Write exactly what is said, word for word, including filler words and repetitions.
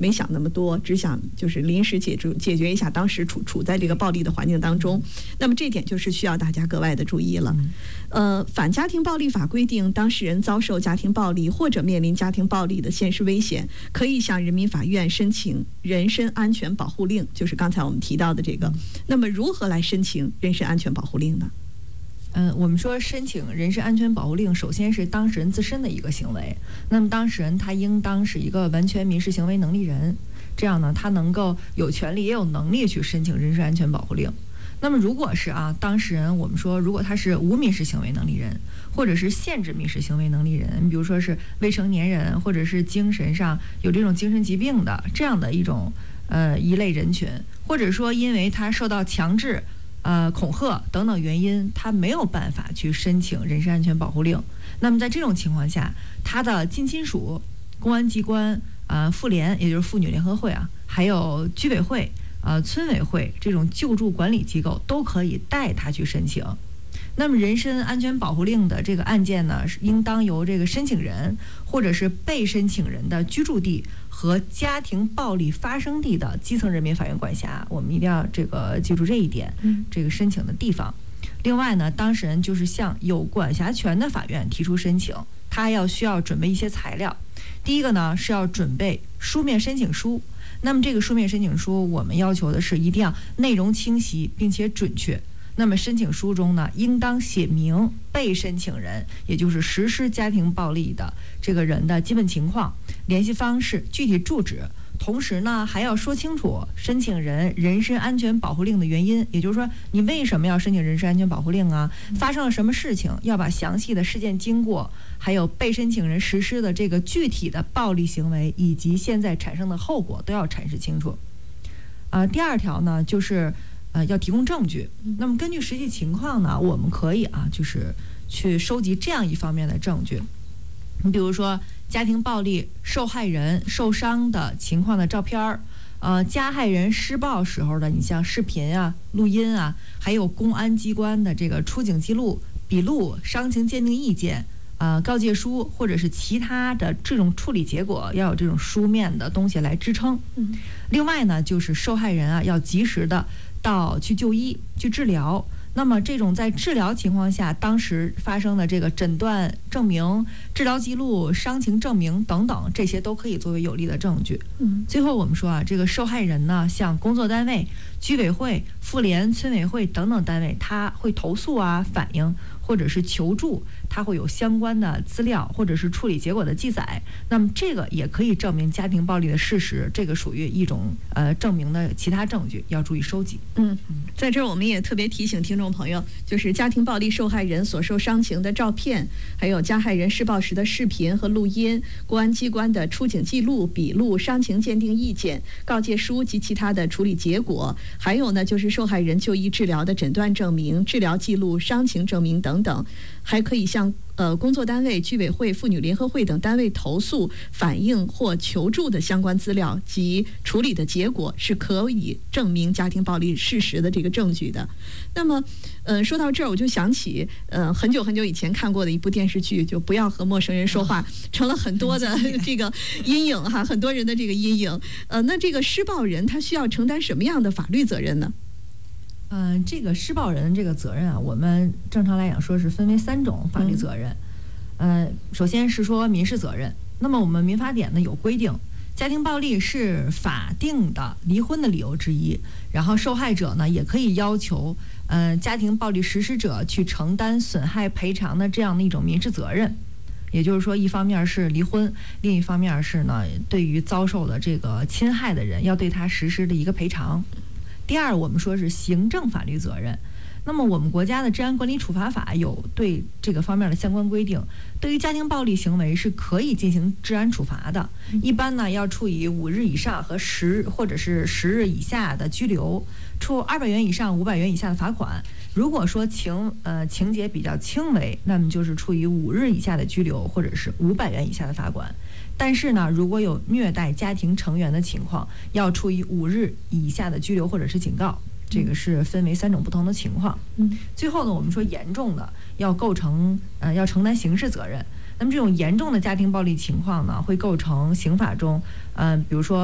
没想那么多，只想就是临时解决解决一下当时处处在这个暴力的环境当中。那么这点就是需要大家格外的注意了。呃，反家庭暴力法规定，当事人遭受家庭暴力或者面临家庭暴力的现实危险，可以向人民法院申请人身安全保护令，就是刚才我们提到的这个。那么如何来申请人身安全保护令呢？ 嗯，我们说申请人身安全保护令，首先是当事人自身的一个行为。那么当事人他应当是一个完全民事行为能力人，这样呢，他能够有权利也有能力去申请人身安全保护令。那么如果是啊，当事人我们说如果他是无民事行为能力人，或者是限制民事行为能力人，比如说是未成年人，或者是精神上有这种精神疾病的这样的一种呃一类人群，或者说因为他受到强制呃，恐吓等等原因，他没有办法去申请人身安全保护令。那么在这种情况下，他的近亲属、公安机关、呃妇联，也就是妇女联合会啊，还有居委会、呃村委会这种救助管理机构都可以代他去申请。那么人身安全保护令的这个案件呢，是应当由这个申请人或者是被申请人的居住地和家庭暴力发生地的基层人民法院管辖，我们一定要这个记住这一点。这个申请的地方。另外呢，当事人就是向有管辖权的法院提出申请，他还要需要准备一些材料。第一个呢是要准备书面申请书。那么这个书面申请书，我们要求的是一定要内容清晰并且准确。那么申请书中呢，应当写明被申请人，也就是实施家庭暴力的这个人的基本情况、联系方式、具体住址，同时呢还要说清楚申请人人身安全保护令的原因，也就是说你为什么要申请人身安全保护令啊？发生了什么事情？要把详细的事件经过，还有被申请人实施的这个具体的暴力行为以及现在产生的后果都要阐释清楚。啊、呃，第二条呢就是。呃，要提供证据。那么根据实际情况呢，我们可以啊，就是去收集这样一方面的证据。你比如说，家庭暴力受害人受伤的情况的照片儿，呃，加害人施暴时候的，你像视频啊、录音啊，还有公安机关的这个出警记录、笔录、伤情鉴定意见。呃，告诫书或者是其他的这种处理结果要有这种书面的东西来支撑。嗯，另外呢，就是受害人啊要及时的到去就医去治疗。那么这种在治疗情况下当时发生的这个诊断证明、治疗记录、伤情证明等等，这些都可以作为有力的证据。嗯，最后我们说啊，这个受害人呢，向工作单位、居委会、妇联、村委会等等单位，他会投诉啊、反映或者是求助，他会有相关的资料或者是处理结果的记载。那么这个也可以证明家庭暴力的事实，这个属于一种呃证明的其他证据，要注意收集。 嗯，在这儿我们也特别提醒听众朋友，就是家庭暴力受害人所受伤情的照片，还有加害人施暴时的视频和录音，公安机关的出警记录、笔录、伤情鉴定意见、告诫书及其他的处理结果，还有呢就是受害人就医治疗的诊断证明、治疗记录、伤情证明等等，还可以向呃，工作单位、居委会、妇女联合会等单位投诉、反映或求助的相关资料及处理的结果，是可以证明家庭暴力事实的这个证据的。那么，呃，说到这儿，我就想起，呃，很久很久以前看过的一部电视剧，就不要和陌生人说话，成了很多的这个阴影哈，很多人的这个阴影。呃，那这个施暴人他需要承担什么样的法律责任呢？ 嗯、呃，这个施暴人这个责任啊，我们正常来讲说是分为三种法律责任。嗯、呃，首先是说民事责任。那么我们民法典呢有规定，家庭暴力是法定的离婚的理由之一，然后受害者呢也可以要求，呃，家庭暴力实施者去承担损害赔偿的这样的一种民事责任。也就是说，一方面是离婚，另一方面是呢，对于遭受的这个侵害的人，要对他实施的一个赔偿。第二，我们说是行政法律责任。那么我们国家的治安管理处罚法有对这个方面的相关规定，对于家庭暴力行为是可以进行治安处罚的。一般呢要处以五日以上和十或者是十日以下的拘留，处二百元以上五百元以下的罚款。如果说情呃情节比较轻微，那么就是处以五日以下的拘留或者是五百元以下的罚款。但是呢，如果有虐待家庭成员的情况，要处以五日以下的拘留或者是警告。这个是分为三种不同的情况。嗯，最后呢，我们说严重的要构成呃要承担刑事责任。那么这种严重的家庭暴力情况呢，会构成刑法中，嗯、呃，比如说。